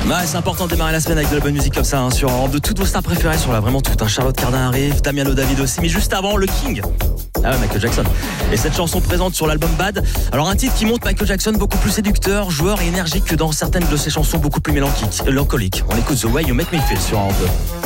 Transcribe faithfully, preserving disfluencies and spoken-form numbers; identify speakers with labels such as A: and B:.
A: Bah, c'est important de démarrer la semaine avec de la bonne musique comme ça, hein, sur Europe deux. Toutes vos stars préférées sur là, vraiment toutes. Hein. Charlotte Cardin arrive, Damiano David aussi, mais juste avant, le King. Ah ouais, Michael Jackson. Et cette chanson présente sur l'album Bad. Alors un titre qui montre Michael Jackson beaucoup plus séducteur, joueur et énergique que dans certaines de ses chansons beaucoup plus mélancoliques. On écoute The Way You Make Me Feel sur Europe deux.